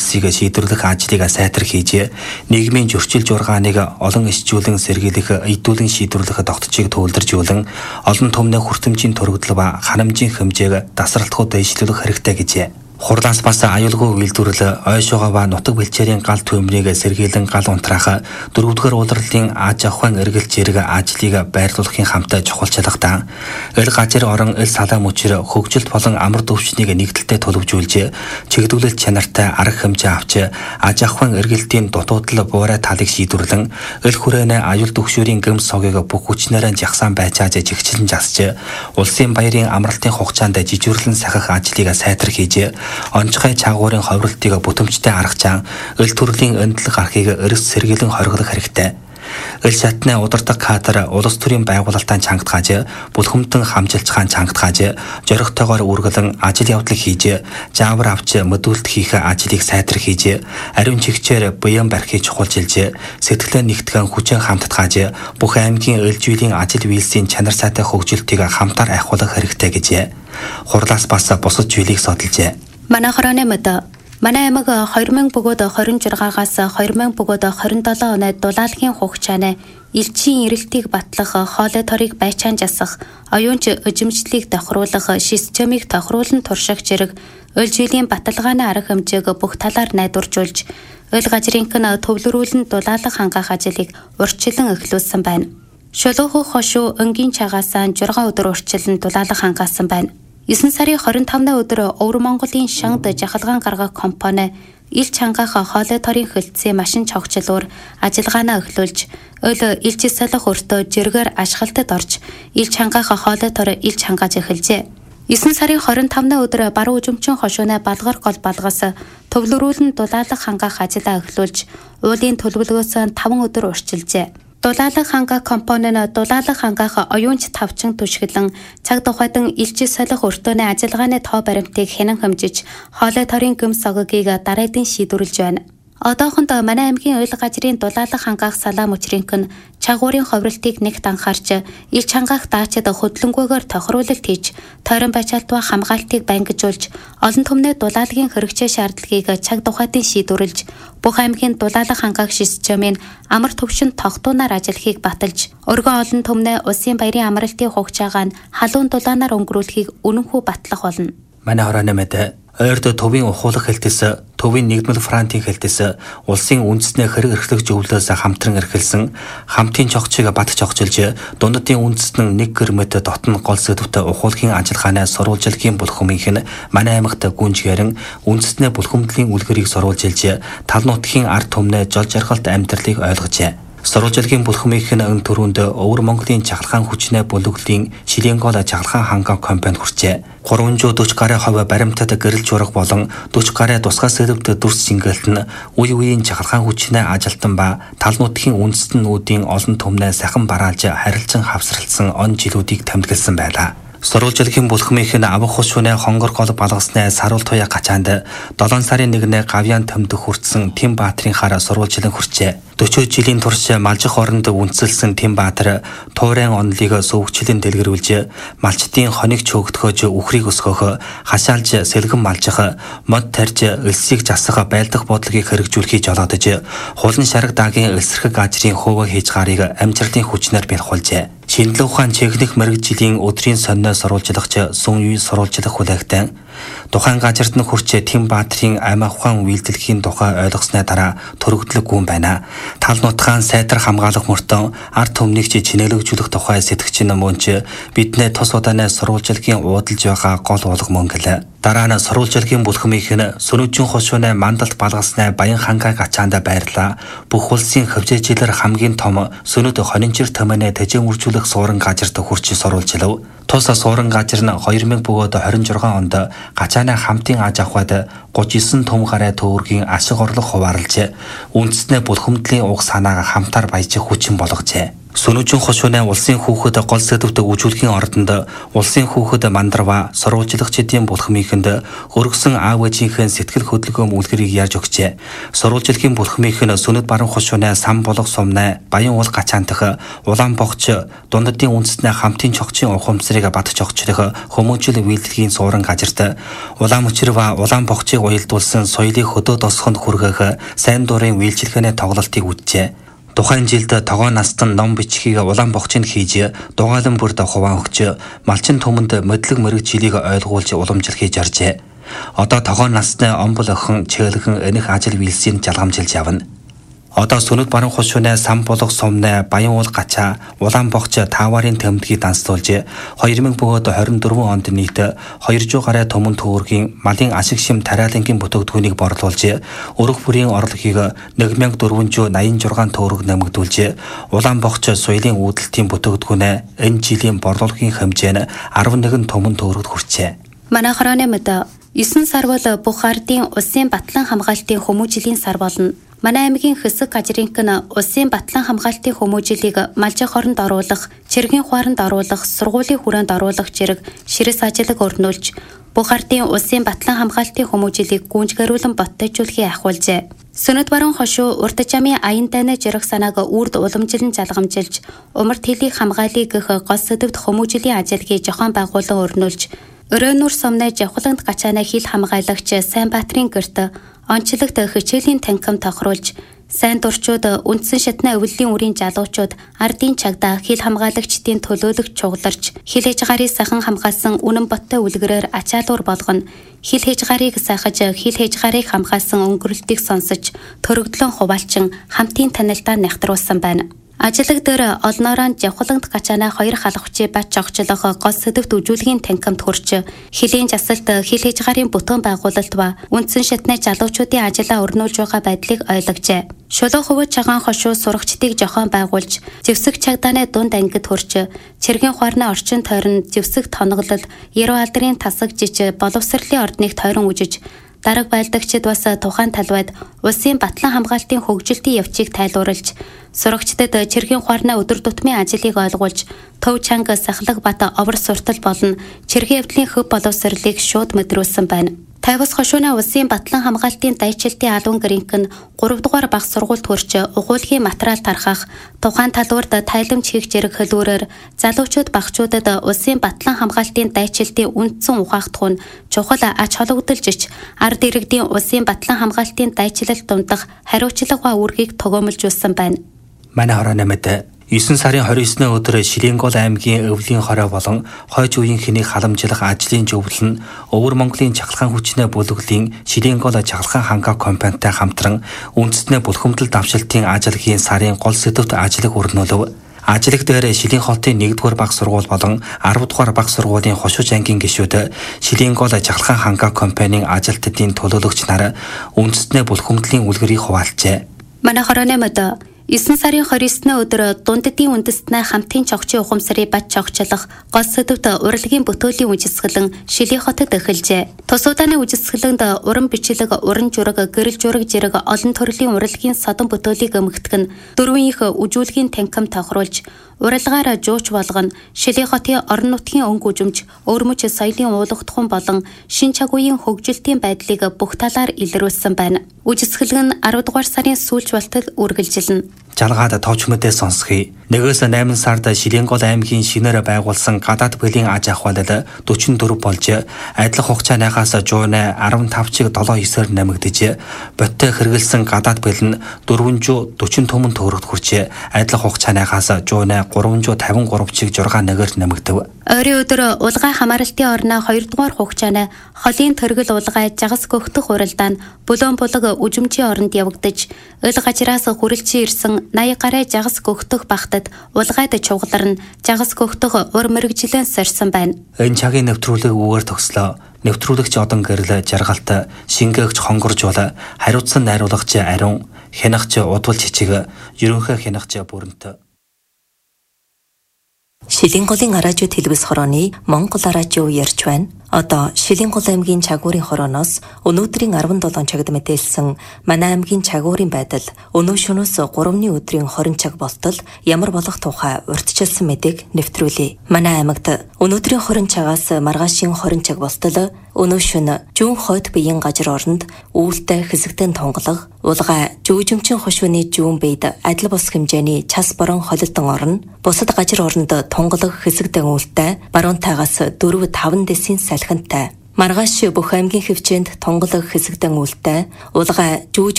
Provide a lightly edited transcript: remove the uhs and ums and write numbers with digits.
үйлсийг шийдвэрлэх ажлыг сайтар хийж, нийгмийн зөрчил жургааныг олон ишжүүлэн сэргийлэх, эдүүлэн шийдвэрлэх тогтцыг төвлөржүүлэн, олон түмний хүртэмжийн төрөгдөл ба ханамжийн хэмжээг тасралтхууд дэвшлүүлэх хэрэгтэй гэжээ. Хурлаас бас аюулгүй үйлдвэрлэл, ойшоогоо ба нутаг бэлчээрийн гал төмнийг сэргийлэн гал унтраах, дөрөвдүгээр улирлын аж ахуйн эргэлт зэрэг ажлыг байрлуулахын хамт чухалчилгатай. Ил газар орон ил салаа мөчр хөгжилт болон амар төвчнийг нэгдэлтэй төлөвжүүлж, чигдүүлэлт чанартай арга хэмжээ авч, аж ахуйн эргэлтийн дутуудал буурай талыг шийдвэрлэн, ил хүрээнэ аюул төгшөөрийн гэмс согийг бүх хүчнээрээ жагсаан байцааж жигчлэн засч, улсын баярын амралтын хугацаанд жижүүрлэн сахих ажлыг сайтар хийж, онцгой чаагуурын ховролтыг бүтэмжтэй аргачаан ил төрлийн өндлөг архийг өрс сэргийлэн хоригдох хэрэгтэй. Ил шатны удирдаг кадр улс төрийн байгуулалтаа чангатгааж, бүлхэмтэн хамжилчхан чангатгааж, зоригтойгоор үргэлэн ажил явдлыг хийж, заавар авч мэдүүлэлт хийх ажлыг сайтар хийж, ариун чигчээр буян барихыг чухалчилж, сэтгэлээ нэгтгэн хүчин хамтдгааж, бүх аймгийн ил жилийн ажил үйлсийн чанар сайтай хөгжилтийг хамтаар ахиулах хэрэгтэй гэжээ. Хурлаас бас бусад зүйлийг судалжээ. Манай хорооны мэд манай аймаг 2000 бөгөөд 26-аас 2000 бөгөөд 27 оны дулаалгийн хугацааны элчийн эрэлтийг батлах, хоолой торыг байчаан жасах, оюунч өжимжлэлийг тохируулах, системийг тохируулан турших зэрэг ил жилийн баталгааны арга хэмжээг бүх талаар найдваржуулж, ил газрынхын төвлөрүүлэн дулаалах хангаах ажлыг урьдчилан эхлүүлсэн байна. Шулууху хошуу өнгийн чагаасаа 6 өдөр урьдчилан дулаалах хангаасан байна. 9 сарын 25-ны өдөр Өвөр Монголын шангад жахалгаан гаргах компани ил чангаах хоолой торын хөлтсийн машин цогцлуур ажиллагаанаа эхлүүлж, ил илч солих өртөө жиргээр ашиглалтад орж, ил чангаах хоолой тор илч хангааж эхэлжээ. 9 сарын 25-ны өдөр баруун үжимчин хошууны балгар гол балгаас төвлөрүүлэн дулаалах хангаах ажиллаа эхлүүлж, уулын төлөвлөгөөс 5 өдөр урьдчилжээ. Дулаалах хангаах компани нь дулаалах хангаах оюунч тавчин түшгэлэн цаг тухайдан илч солих өртөөний ажиллагааны тоо баримтыг хянан хэмжиж, хоолой торын гэмс согийг дараадын шийдвэрлэж байна. Одоохондоо манай аймгийн ил газрын дулаалах хангаах салаа мөчрийнхэн чагуурын ховролтыг нэгт анхаарч, ил чангаах даачид хөдөлгөөнгөөр тохируулалт хийж, тойрон байчаалтаа хамгаалтыг бангижуулж, олон түмний дулаалгын хэрэгцээ шаардлагыг цаг тухайдан шийдвэрлэж, бүх аймгийн дулаалах хангаах системийн амар төвшин тогтуунаар ажиллахыг баталж, өргөн олон түмний улсын баярын амралтын хугацаагаа нь халуун дулаанаар өнгөрүүлэхийг үнэнхүү батлах болно. Манай хорооны мэд ойрд төвийн ухуулах хэлтэс, төвийн нэгдмэл фронтын хэлтэс, улсын үндэсний хэрэг эрхлэх зөвлөлөөс хамтран эрхэлсэн, хамтын чогчийг бат чогчилж, дундадын үндэстэн нэг гэрмэд дотн гол сэдвтэ ухуулахын ажиллагааны сурвалжилгийн бүлхэмийнх нь манай аймагт гүнжгээрэн үндэстний бүлхэмдлийн үлгэрийг сурвалжилж, тал нутгийн ард түмний жол жаргалт амьдралыг ойлгожээ. Сурвалжилгийн бүлхэмийнх нь өн төрөнд Өвөр Монголын чахалгаан хүчнээ бүлэглэлийн шилийн гол чахалгаан хангаах компани хүрчээ. 340 гаруй хувь баримтад гэрэл журах болон 40 гаруй тусгай сэдвт дүрс шингэлт нь үе үеийн чахалгаан хүчнээ ажилтан ба тал нутгийн үндэстнүүдийн олон түмнээ сахан бараалж харилцан хавсралсан он жилүүдийг тэмдэглэсэн байлаа. Сурвалжилгийн бүлхэмийнх нь авах хушууны хонгор гол балгасны саруул туяа гачаанд 7 сарын 1-ний гавьяан төмдөх хүртсэн Тэм Баатрийн хараа сурвалжилан хүрчээ. 40 жилийн турш малжих оронд үндэслсэн Тэм Баатар туурайн онолыг сөвгчлэн дэлгэрүүлж, малчдын хоног чөөгдөхөж үхрийг өсгөх, хашаалж сэлгэн малжих, мод тарьж элсийг засах байлдах бодлогыг хэрэгжүүлэхийг жолоодож, хулан шараг даагийн элсэрхэг ажрын хувь хийж гарыг амжилтын хүчнээр бэлхүүлжээ. Шинжлэх ухаан техник мэрэгжлийн өдрийн сониноо сурвалжлагч сүн үе сурвалжлах хүлээгтэн тухайн газарт нь хүрч Тэм Баатрийн амь ухаан үйлдэлхийн тухай ойлгосны дараа төрөгдлөггүй байна. Тал нутгаан сайтар хамгаалах мөртөө ард түмнийг чинээлэгжүүлэх тухай сэтгэгчийн мөнч биднээ тус удааны сурвалжилгийн уудалж байгаа гол улга мөнгөл. Дараа нь сурвалжилгийн бүлхэмийнх нь Сүнүжин хошууны мандалт балгасны Баян хангааг ачаанд байрлаа. Бүх улсын хөвжээжилэр хамгийн том сүнүд хонинжир төмөнө тэжээн үржүүлэх суурин газарт хүрч сурвалжилв. Тус суурин газар нь 2000 бөгөөд 26 онд гачааны хамтын аж ахуйд 39 төм гарай төвөргийн ашиг орлого хуваарлж, үндэснээ бүлхэмдлийн уг санааг хамтаар баяжих хүчин болгожээ. Сүнүжин хошууны улсын хүүхэд гол сэдвтэ үжүүлгийн ордонд улсын хүүхэд мандарва сурвалжлагчдын булхмынхэнд өргөсөн аав ээжийнхэн сэтгэл хөдөлгөөн үлгэрийг ярьж өгчээ. Сурвалжлагын булхмынхэн сүнэд баруун хошууны сан болох сумнай баян уул гачаантах улаан богч дундадын үндэснээ хамтын чогчийн ухамсарыг бат чогчлох хүмүүжил үйлдэлгийн суурин газарт улаан мөчрва улаан богчийг уялдуулсан соёлын хөдөө досхонд хүргэх сайн дурын үйлчилгээний тоглолтыг үджээ. Тухайн жилд тогоо настан ном бичгийг улаан богчинд хийж дугаалan бүрд хуваан өгч малчин түмэнд мэдлэг мэрэг жилийг ойлгуулж уламжлал хийж аржээ. Одоо тогоо насны омбол охин чөөлгөн энэх ажил вилсийг жалгамжилж явна. Одоо сүнэд баруун хошууны сан болох сумны баян уул гачаа улаан богч тааварын тэмдгийг данслуулж 2024 онд нийт 200 гаруй түмэн төвөргийн малын ашиг шим тариалангийн бүтээгдэхүүнийг борлуулж өрөх бүрийн орлогыг 1486 төгрөг нэмэгдүүлж улаан богч соёлын үүдэлтийн бүтээгдэхүүнээ энэ жилийн борлуулгын хэмжээ нь 11 түмэн төгрөгт хүрчээ. Манай хорооны мэд 9 сар бол бүх ардын улсын батлан хамгаалтын хүмүүжлийн сар болно. Манай аймгийн хэсэг гажрынх нь улсын батлан хамгаалтын хүмүүжлийг малжих хоронд оруулах, цэргийн хуаранд оруулах, сургуулийн хүрээнд оруулах зэрэг ширэс ажлыг өрнүүлж, бүх ардын улсын батлан хамгаалтын хүмүүжлийг гүйцэтгэрүүлэн боттойжуулахыг ахиулжээ. Сүнэд баруун хошуу урд жамын аян дайны жирэх санааг үрд уламжилан жалгамжилж, умарт хэлийг хамгаалыг гэх гол сэдвт хүмүүжлийн ажилгийг жохон байгуулан өрнүүлж, Өрөөнүр сумны жавхланд гачааны хил хамгаалагч Сайнбаатрын гэрт онцлогт хичээлийн танхим тохируулж, сайн дурчууд үндсэн шатны өвлийн үрийн залуучууд ардын чагдаа хил хамгаалагчдын төлөөлөгч чугларч, хил хязгаарыг сайхан хамгаалсан үнэн боттой үлгэрээр ачаалуур болгоно. Хил хязгаарыг сайхаж, хил хязгаарыг хамгаалсан өнгөрөлтийг сонсож, төрөгдлөн хуваалчин хамтын танилтаа нягтруулсан байна. Ажлаг дээр олноороо жавхланд гачаана 2 халахчи бач огчлох гол сэдвт үжүүлгийн танхимд хүрч хилийн жасалт хил хязгаарын бүтээн байгуулалт ба үндсэн шатны залуучуудын ажиллаа өрнүүлж байгаа байдлыг ойлгожээ. Шулуу хөвөж чагаан хошуу сурагчдыг жохон байгуулж зэвсэг чагдааны дунд ангид хүрч цэргийн хуарны орчин тойрон зэвсэг тоноглол яруу алдрын тасаг жиж боловсролын ордныг тойрон үжиж дарга байлдагчид бас тухайн талбайд улсын батлан хамгаалтын хөгжилтийн явцыг тайлбарлаж, сурагчдад цэргийн хуарны өдөр тутмын ажлыг ойлгуулж, төв чанга сахлаг бат овор суртал болон цэргийн явдлын хөв боловсролыг шууд мэдрүүлсэн байна. Тайвас хошууны улсын батлан хамгаалтын дайчилтын алуун гэрийнх нь 3 дугаар баг сургуульд хүрч ухуулгийн материал тархах, тухайн талбарт тайламж хийх зэрэг хөлөөрөөр залуучууд багчуудад улсын батлан хамгаалтын дайчилтын үндсэн ухаагдах нь чухал ач холбогдолж, ард иргэдийн улсын батлан хамгаалтын дайчилалт дундах хариуцлага ба үүргийг тогоомлжуулсан байна. Манай хорооны мэд 9 сарын 29-ны өдөр Шилэнгол аймгийн өвлийн хорой болон хойж үеийн хэнийг халамжлах ажлын зөвлөл нь Өвөр Монголын чахалгаан хүчний бүлэглэлийн Шилэнгол чахалгаан хангаа компанитай хамтран үндэстний бүлхэмдэл давшилтын ажлын сарын гол сэдвт ажлыг өрнүүлв. Ажлаг дээр Шилийн хотын 1-р баг сургууль болон 10-р баг сургуулийн хошууж ангийн гишүүд Шилэнгол чахалгаан хангаа компанийн ажилтнуудын төлөөлөгч нар үндэстний бүлхэмдлийн үлгэрийг хуваалжээ. Манай хорооны мэд 9 сарын 29-ны өдөр дундадын үндэстнээ хамтын чогчийн ухамсарыг бат чогчлох гол сэдвт урлагийн бүтээлийн үжисгэлэн Шилийн хотод эхэлжээ. Тус удааны үжисгэлэнд уран бичлэг, уран жураг, гэрэл жураг зэрэг олон төрлийн урлагийн содон бүтээлийг өмгтгөн 4 их үжүүлгийн танхим тохируулж, уралгаар жууч болгоно, Шилийн хотын орон нутгийн өнгө үжимж, өөрмөч соёлын уулгатхан болон шин чагуугийн хөгжилтийн байдлыг бүх талаар илрүүлсэн байна. Үжисгэлэг нь 10 дугаар сарын сүүлч болтол үргэлжилнэ. Жалгаад товч мэдээ сонсхий. 1-8 сард Шиленгол аймгийн шинээр байгуулсан гадаад бүлийн аж ахуйлал 44 болж, адилхан хугацааныхаас жууны 15-7 9-ээр нэмэгдэж, боттой хэрэгэлсэн гадаад бүл нь 440 түмэн төгрөгт хүрч, адилхан хугацааныхаас жууны 353-6 1-ээр нэмэгдэв. Ойрын өдөр улгай хамааралтын орноо 2 дугаар хугацааны холын тэргэл улгай жагас гөгтөх уралдаан Булөн булаг үжимчийн оронд явагдаж, өл гажраас хүрэлцэн ирсэн 80 гаруй жагас гөгтөх багтад улгайд чугларна, жагас гөгтөх ур мэрэгжилэн сорьсон байна. Энэ цагийн нэвтрүүлэг үгээр төгслөө. Нэвтрүүлэгч одон гэрэл жаргалт, шингээгч хонгоржуул, хариуцсан найруулагч ариун, хянагч удвал чичиг, ерөнхий хянагч бүрэнт. Шиленголын радио телевиз хорооны Монгол радио ярьж байна. Одоо Шилэнгол аймгийн Чагуурын хорооноос өнөөдрийн 17 цагт мэдээлсэн манай аймгийн Чагуурын байдал өнөө шөнөөс 3-ны өдрийн 20 цаг болтол ямар болох тухай урьдчилсан мэдээг нэвтрүүлье. Манай аймагт өнөөдрийн 20 цагаас маргаашийн 20 цаг болтол өнөө шөнө зүүн хойд биеийн газар оронд үүлтэй хэсэгтэн тунгалаг, улгай жүүжимчин хошууны зүүн бийд адил бус хэмжээний час борон холилдон орно. Бусад газар оронд тунгалаг хэсэгтэн үүлтэй баруунтайгаас 4-5 десийн салхинтай. Маргааш бүх аймгийн хөвчөнд тунгалаг хэсэгтэн үүлтэй, улгай жүүж